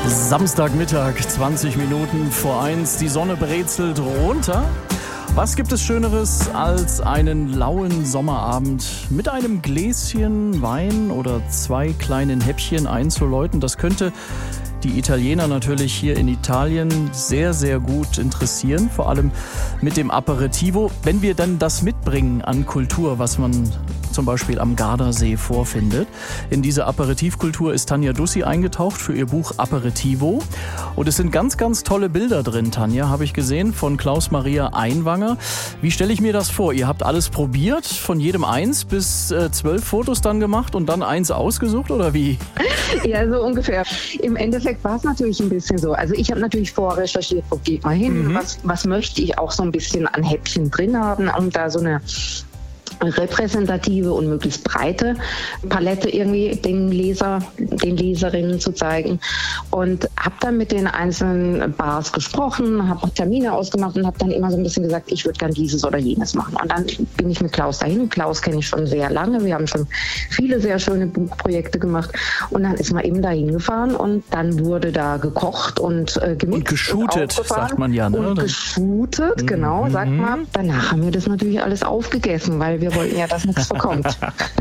Samstagmittag, 20 Minuten vor 1. Die Sonne brezelt runter. Was gibt es Schöneres als einen lauen Sommerabend mit einem Gläschen Wein oder 2 kleinen Häppchen einzuläuten? Das könnte die Italiener natürlich hier in Italien sehr, sehr gut interessieren. Vor allem mit dem Aperitivo. Wenn wir dann das mitbringen an Kultur, was man zum Beispiel am Gardasee vorfindet. In diese Aperitivkultur ist Tanja Dussi eingetaucht für ihr Buch Aperitivo. Und es sind ganz, ganz tolle Bilder drin, Tanja, habe ich gesehen, von Klaus-Maria Einwanger. Wie stelle ich mir das vor? Ihr habt alles probiert, von jedem 1 bis 12 Fotos dann gemacht und dann 1 ausgesucht, oder wie? Ja, so ungefähr. Im Endeffekt war es natürlich ein bisschen so. Also ich habe natürlich vorrecherchiert, wo geht man hin, was möchte ich auch so ein bisschen an Häppchen drin haben, um da so eine repräsentative und möglichst breite Palette irgendwie den Leserinnen zu zeigen. Und habe dann mit den einzelnen Bars gesprochen, habe auch Termine ausgemacht und habe dann immer so ein bisschen gesagt, ich würde gern dieses oder jenes machen. Und dann bin ich mit Klaus dahin. Klaus kenne ich schon sehr lange. Wir haben schon viele sehr schöne Buchprojekte gemacht. Und dann ist man eben da hingefahren und dann wurde da gekocht und gemixt. Und geshootet, sagt man ja. Ne? Und geshootet, genau, sagt man. Danach haben wir das natürlich alles aufgegessen, weil wir wollten ja, dass nichts verkommt.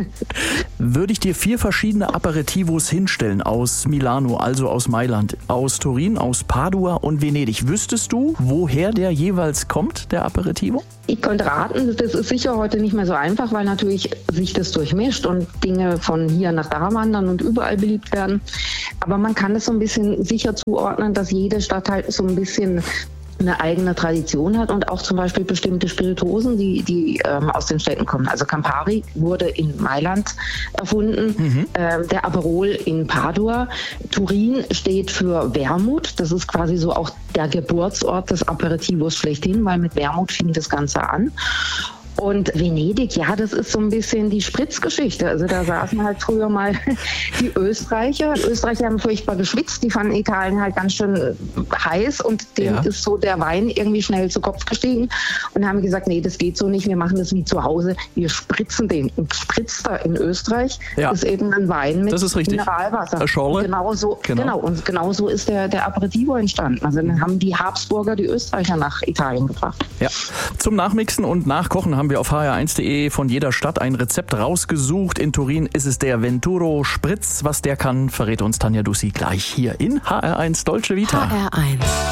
Würde ich dir 4 verschiedene Aperitivos hinstellen aus Milano, also aus Mailand, aus Turin, aus Padua und Venedig, wüsstest du, woher der jeweils kommt, der Aperitivo? Ich könnte raten, das ist sicher heute nicht mehr so einfach, weil natürlich sich das durchmischt und Dinge von hier nach da wandern und überall beliebt werden. Aber man kann es so ein bisschen sicher zuordnen, dass jede Stadt halt so ein bisschen eine eigene Tradition hat und auch zum Beispiel bestimmte Spirituosen, die aus den Städten kommen. Also Campari wurde in Mailand erfunden, der Aperol in Padua. Turin steht für Wermut. Das ist quasi so auch der Geburtsort des Aperitivos schlechthin, weil mit Wermut fing das Ganze an. Und Venedig, ja, das ist so ein bisschen die Spritzgeschichte. Also da saßen halt früher mal die Österreicher. Die Österreicher haben furchtbar geschwitzt. Die fanden Italien halt ganz schön heiß und denen ist so der Wein irgendwie schnell zu Kopf gestiegen und haben gesagt, nee, das geht so nicht. Wir machen das wie zu Hause. Wir spritzen den. Und Spritzer in Österreich ist eben ein Wein mit Mineralwasser. Und genau so ist der Aperitivo entstanden. Also dann haben die Habsburger die Österreicher nach Italien gebracht. Ja, zum Nachmixen und Nachkochen haben wir auf hr1.de von jeder Stadt ein Rezept rausgesucht. In Turin ist es der Venturo Spritz. Was der kann, verrät uns Tanja Dussi gleich hier in HR1 Dolce Vita. HR1